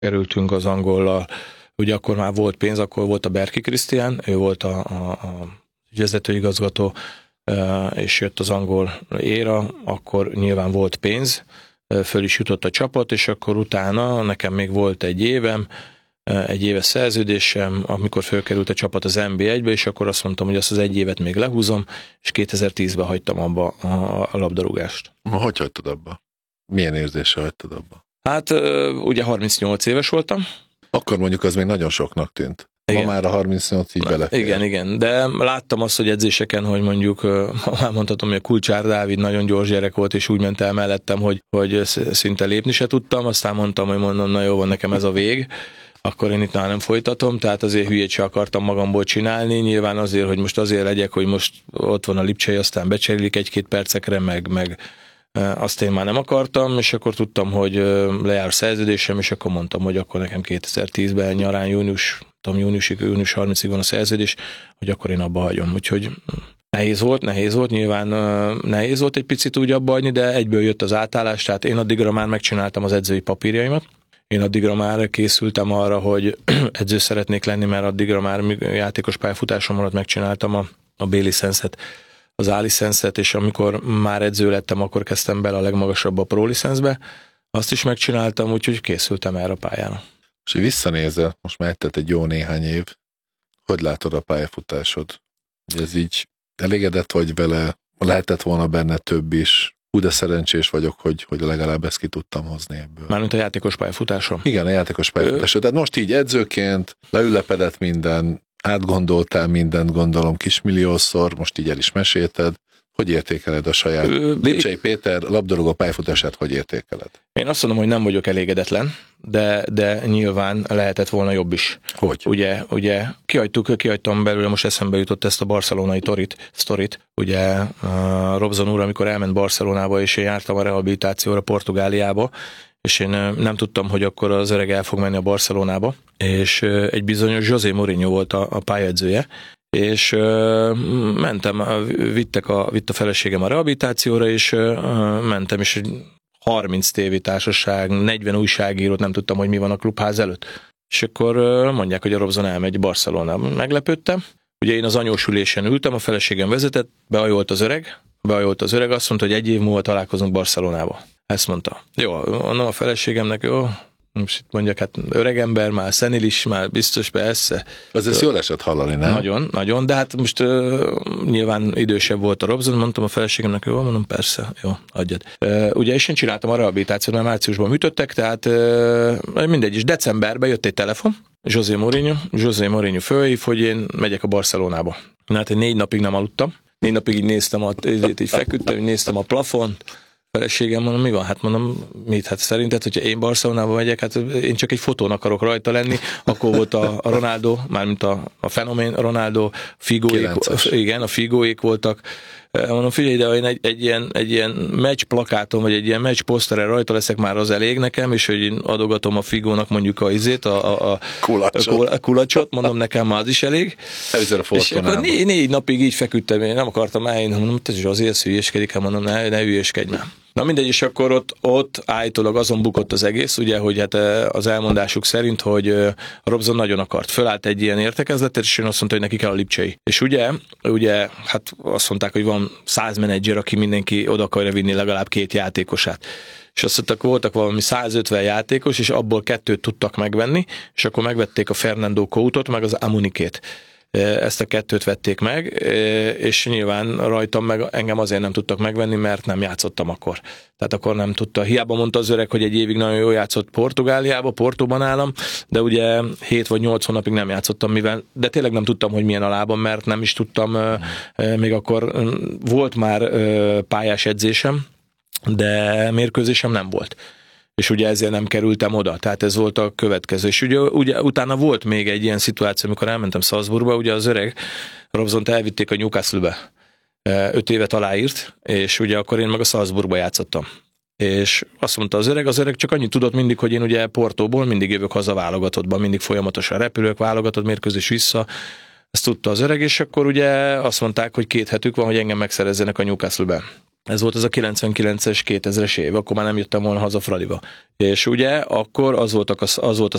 kerültünk az Angollal. Ugye akkor már volt pénz, akkor volt a Berki Krisztián, ő volt a ügyvezetőigazgató, és jött az angol éra, akkor nyilván volt pénz, föl is jutott a csapat, és akkor utána nekem még volt egy éves szerződésem, amikor fölkerült a csapat az NB1-be, és akkor azt mondtam, hogy azt az egy évet még lehúzom, és 2010-ben hagytam abba a labdarúgást. Hogy hagytad abba? Milyen érzéssel hagytad abba? Hát ugye 38 éves voltam. Akkor mondjuk az még nagyon soknak tűnt. Ma már a 38 így belefér. Igen, de láttam azt, hogy edzéseken, hogy mondjuk, már mondhatom, hogy a Kulcsár Dávid nagyon gyors gyerek volt, és úgy ment el mellettem, hogy szinte lépni se tudtam, aztán mondom, na jó, van nekem ez a vég, akkor én itt már nem folytatom, tehát azért hülyét se akartam magamból csinálni, nyilván azért, hogy most azért legyek, hogy most ott van a Lipcsei, aztán becserélik egy-két percekre, meg azt én már nem akartam, és akkor tudtam, hogy lejár a szerződésem, és akkor mondtam, hogy akkor nekem 2010-ben nyarán június 30-ig van a szerződés, hogy akkor én abba hagyom. Úgyhogy nehéz volt, nyilván nehéz volt egy picit úgy abba hagyni, de egyből jött az átállás, tehát én addigra már megcsináltam az edzői papírjaimat. Én addigra már készültem arra, hogy edző szeretnék lenni, mert addigra már játékos pályafutásom alatt megcsináltam a B-licenszet, az A-licenszet, és amikor már edző lettem, akkor kezdtem bele a legmagasabb a Pro-licenszbe. Azt is megcsináltam, úgyhogy készültem erre a pályára. És így visszanézel, most már eltelt egy jó néhány év, hogy látod a pályafutásod? Ez így elégedett vagy vele? Lehetett volna benne több is? De szerencsés vagyok, hogy legalább ezt ki tudtam hozni ebből. Mármint a játékos pályafutásom? Igen, a játékos pályafutásom. Tehát most így edzőként leülepedett minden, átgondoltál mindent, gondolom kismilliószor, most így el is mesélted. Hogy értékeled a saját Lipcsei Péter labdarúgó pályafutását, hogy értékeled? Én azt mondom, hogy nem vagyok elégedetlen, de nyilván lehetett volna jobb is. Hogy? Ugye kihagytam belőle, most eszembe jutott ezt a barcelonai sztorit. Ugye Robson úr, amikor elment Barcelonába, és én jártam a rehabilitációra Portugáliába, és én nem tudtam, hogy akkor az öreg el fog menni a Barcelonába, és egy bizonyos José Mourinho volt a pályaedzője, és mentem, vitt a feleségem a rehabilitációra, és mentem, és 30 tévétársaság, 40 újságírót, nem tudtam, hogy mi van a klubház előtt. És akkor mondják, hogy a Robson elmegy Barcelonába. Meglepődtem. Ugye én az anyósülésen ültem, a feleségem vezetett, behajolt az öreg, azt mondta, hogy egy év múlva találkozunk Barcelonába. Ezt mondta. Jó, mondom a feleségemnek, jó, most itt mondjak, hát öregember, már szenilis, már biztos, persze. Ez jól esett hallani, nem? Nagyon, de hát most nyilván idősebb volt a Robson, mondtam a feleségemnek, jó, mondom, persze, jó, adjad. Ugye, és én csináltam a rehabilitációt, mert márciusban műtöttek, tehát mindegy, és decemberben jött egy telefon, José Mourinho fölhív, hogy én megyek a Barcelonába. Hát én 4 napig nem aludtam, 4 napig így néztem, így feküdtem, néztem a plafont, feleségem, mondom, mi van? Hát mondom, mit? Hát szerinted, hogyha én Barcelonába megyek, hát én csak egy fotón akarok rajta lenni, akkor volt a Ronaldo, mármint a fenomén Ronaldo, a Figóék voltak. Mondom, figyelj, de én egy ilyen meccs plakáton, vagy egy ilyen meccs poszteren rajta leszek, már az elég nekem, és hogy én adogatom a Figónak mondjuk a kulacsot, mondom, nekem már az is elég. És akkor 4 napig így feküdtem, én nem akartam eljönni, mondom, ez is azért hülyéskedik, mondom, ne hülyéskedj már. Na mindegy, és akkor ott állítólag azon bukott az egész, ugye, hogy hát az elmondásuk szerint, hogy a Robson nagyon akart. Fölállt egy ilyen értekezletet, és én azt mondta, hogy neki kell a Lipcsei. És ugye, hát azt mondták, hogy van 100 menedzser, aki mindenki oda akarja vinni legalább 2 játékosát. És azt mondták, voltak valami 150 játékos, és abból 2 tudtak megvenni, és akkor megvették a Fernando Coutot, meg az Amunikét. Ezt a 2 vették meg, és nyilván rajtam meg engem azért nem tudtak megvenni, mert nem játszottam akkor. Tehát akkor nem tudta. Hiába mondta az öreg, hogy egy évig nagyon jól játszott Portugáliába, Portóban állam, de ugye 7 vagy 8 hónapig nem játszottam, de tényleg nem tudtam, hogy milyen a lábam, mert nem is tudtam, még akkor volt már pályás edzésem, de mérkőzésem nem volt. És ugye ezért nem kerültem oda, tehát ez volt a következő. És ugye utána volt még egy ilyen szituáció, amikor elmentem Salzburgba, ugye az öreg Robsont elvitték a Newcastle-be, 5 évet aláírt, és ugye akkor én meg a Salzburgba játszottam. És azt mondta az öreg csak annyit tudott mindig, hogy én ugye Portóból mindig jövök haza válogatottban, mindig folyamatosan repülök, válogatott mérkőzés vissza, ezt tudta az öreg, és akkor ugye azt mondták, hogy 2 hetük van, hogy engem megszerezzenek a Newcastle-ben. Ez volt az a 99-es, 2000-es év, akkor már nem jöttem volna haza Fradiba. És ugye akkor az volt a